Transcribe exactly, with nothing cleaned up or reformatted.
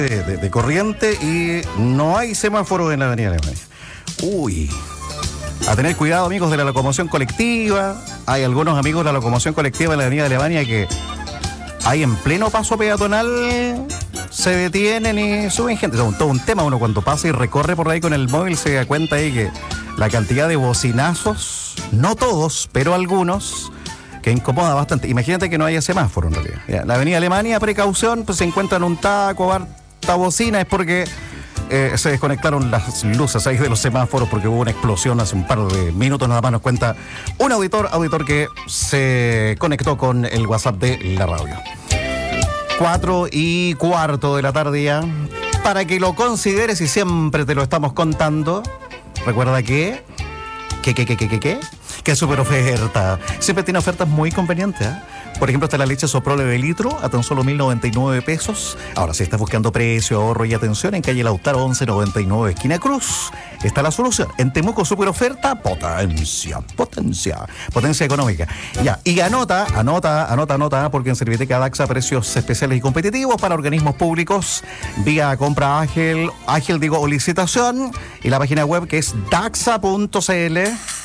de, de, de corriente y no hay semáforo en la avenida Alemania. Uy, a tener cuidado, amigos de la locomoción colectiva. Hay algunos amigos de la locomoción colectiva en la avenida Alemania que hay en pleno paso peatonal, se detienen y suben gente. Es todo un tema. Uno cuando pasa y recorre por ahí con el móvil se da cuenta ahí que la cantidad de bocinazos, no todos, pero algunos, que incomoda bastante. Imagínate que no haya semáforo en realidad. Ya, la avenida Alemania, precaución, pues se encuentran un taco, harta bocina, es porque eh, se desconectaron las luces ahí de los semáforos porque hubo una explosión hace un par de minutos, nada más nos cuenta un auditor, auditor que se conectó con el WhatsApp de la radio. Cuatro y cuarto de la tarde ya, para que lo consideres y siempre te lo estamos contando. Recuerda que, que, que, que, que, que, que, que super oferta. Siempre tiene ofertas muy convenientes, ¿eh? Por ejemplo, está la leche Soprole de litro a tan solo mil noventa y nueve pesos. Ahora, si estás buscando precio, ahorro y atención, en calle Lautaro once noventa y nueve, esquina Cruz, está la solución. En Temuco, super oferta, potencia, potencia, potencia económica. Ya, y anota, anota, anota, anota, porque en Serviteca Daxa precios especiales y competitivos para organismos públicos, vía compra ágil, ágil digo, o licitación, y la página web que es daxa punto c l.